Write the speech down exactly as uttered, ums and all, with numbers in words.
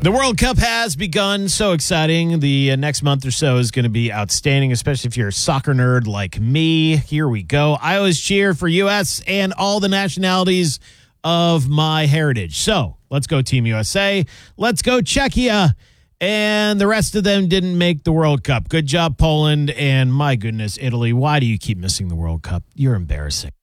The World Cup has begun. So exciting. The uh, next month or so is going to be outstanding, especially if you're a soccer nerd like me. Here we go. I always cheer for U S and all the nationalities of my heritage. So let's go Team U S A. Let's go Czechia. And the rest of them didn't make the World Cup. Good job, Poland. And my goodness, Italy. Why do you keep missing the World Cup? You're embarrassing.